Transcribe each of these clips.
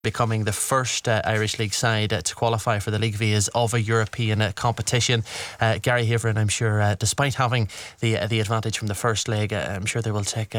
becoming the first Irish League side to qualify for the League Vias of a European competition. Gary Haverin, I'm sure, despite having the advantage from the first leg, I'm sure they will take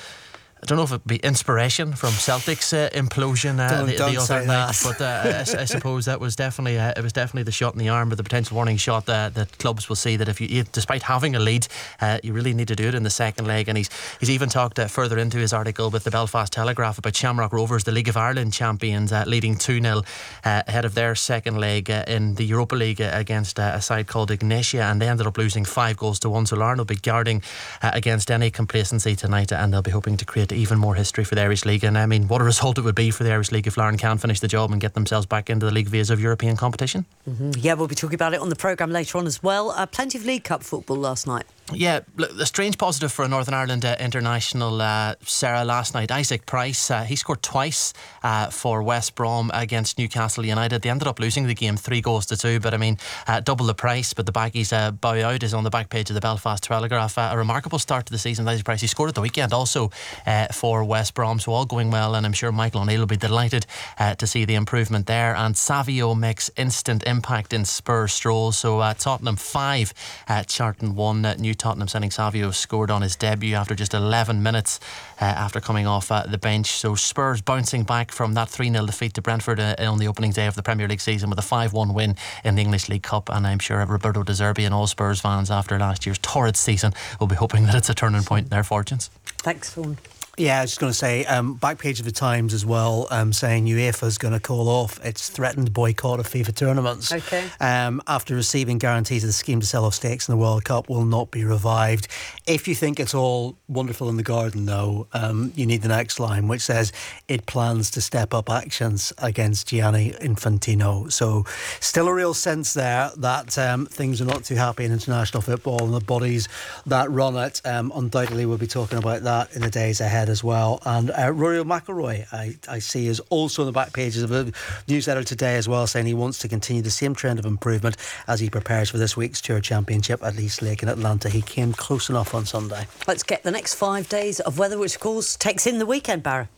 I don't know if it would be inspiration from Celtic's implosion the other night, but I suppose that was definitely the shot in the arm, but the potential warning shot that clubs will see that if you, despite having a lead, you really need to do it in the second leg. And he's even talked further into his article with the Belfast Telegraph about Shamrock Rovers, the League of Ireland champions, leading 2-0 ahead of their second leg in the Europa League against a side called Ignatia, and they ended up losing 5-1. So Larne will be guarding against any complacency tonight, and they'll be hoping to create even more history for the Irish League. And I mean, what a result it would be for the Irish League if Larne can finish the job and get themselves back into the League Vias of European competition. Yeah, we'll be talking about it on the programme later on as well. Plenty of League Cup football last night. Yeah, a strange positive for a Northern Ireland international, Sarah, last night. Isaac Price, he scored twice for West Brom against Newcastle United. They ended up losing the game 3-2, but I mean, double the price. But the baggies bow out is on the back page of the Belfast Telegraph. A remarkable start to the season with Isaac Price. He scored at the weekend also for West Brom, so all going well, and I'm sure Michael O'Neill will be delighted to see the improvement there. And Savio makes instant impact in Spurs Stroll. So Tottenham 5, Charlton 1. New Tottenham signing Savio scored on his debut after just 11 minutes after coming off the bench. So Spurs bouncing back from that 3-0 defeat to Brentford on the opening day of the Premier League season with a 5-1 win in the English League Cup. And I'm sure Roberto De Zerbi and all Spurs fans after last year's torrid season will be hoping that it's a turning point in their fortunes. Thanks, Vaughan. Yeah, I was just going to say, back page of the Times as well, saying UEFA's going to call off its threatened boycott of FIFA tournaments. Okay. After receiving guarantees that the scheme to sell off stakes in the World Cup will not be revived. If you think it's all wonderful in the garden, though, you need the next line, which says it plans to step up actions against Gianni Infantino. So still a real sense there that things are not too happy in international football, and the bodies that run it undoubtedly will be talking about that in the days ahead as well. And Rory McIlroy, I see, is also on the back pages of a newsletter today as well, saying he wants to continue the same trend of improvement as he prepares for this week's Tour Championship at East Lake in Atlanta. He came close enough on Sunday. Let's get the next 5 days of weather, which of course takes in the weekend, Barra.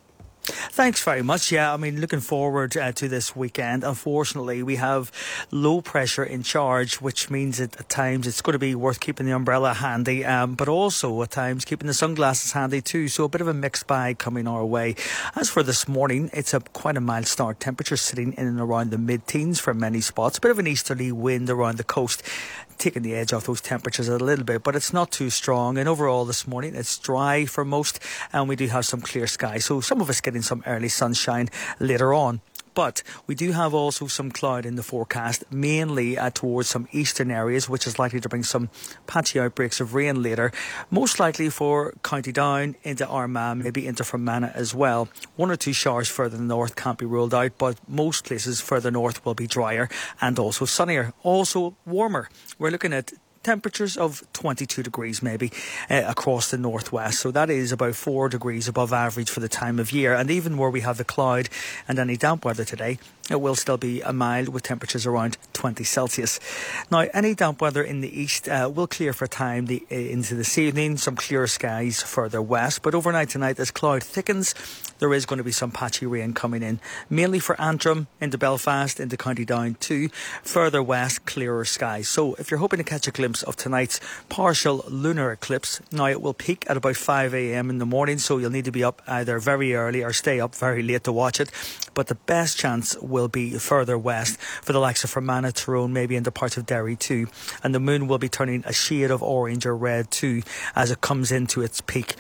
Thanks very much. Yeah, I mean, looking forward to this weekend. Unfortunately, we have low pressure in charge, which means that at times it's going to be worth keeping the umbrella handy, but also at times keeping the sunglasses handy too. So a bit of a mixed bag coming our way. As for this morning, it's quite a mild start. Temperatures sitting in and around the mid-teens for many spots. A bit of an easterly wind around the coast, taking the edge off those temperatures a little bit, but it's not too strong. And overall this morning it's dry for most, and we do have some clear skies, so some of us getting some early sunshine later on. But we do have also some cloud in the forecast, mainly towards some eastern areas, which is likely to bring some patchy outbreaks of rain later, most likely for County Down, into Armagh, maybe into Fermanagh as well. 1 or 2 showers further north can't be ruled out, but most places further north will be drier and also sunnier, also warmer. We're looking at temperatures of 22 degrees maybe across the northwest, so that is about 4 degrees above average for the time of year. And even where we have the cloud and any damp weather today, it will still be a mild with temperatures around 20 Celsius. Now, any damp weather in the east will clear for a time into this evening. Some clearer skies further west, but overnight tonight as cloud thickens, there is going to be some patchy rain coming in, mainly for Antrim, into Belfast, into County Down too. Further west, clearer skies. So if you're hoping to catch a glimpse of tonight's partial lunar eclipse, now it will peak at about 5 a.m. in the morning, so you'll need to be up either very early or stay up very late to watch it. But the best chance will be further west for the likes of Fermanagh, Tyrone, maybe into parts of Derry too. And the moon will be turning a shade of orange or red too as it comes into its peak.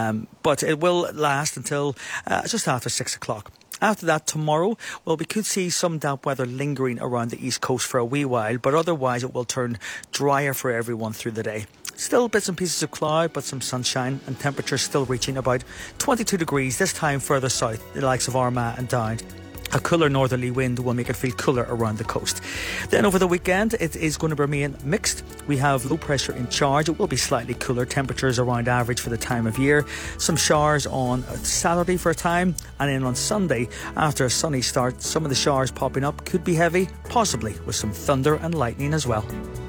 But it will last until just after 6 o'clock. After that, tomorrow, well, we could see some damp weather lingering around the east coast for a wee while, but otherwise it will turn drier for everyone through the day. Still bits and pieces of cloud, but some sunshine, and temperatures still reaching about 22 degrees, this time further south, the likes of Armagh and Down. A cooler northerly wind will make it feel cooler around the coast. Then over the weekend, it is going to remain mixed. We have low pressure in charge. It will be slightly cooler, temperatures around average for the time of year. Some showers on Saturday for a time, and then on Sunday, after a sunny start, some of the showers popping up could be heavy, possibly with some thunder and lightning as well.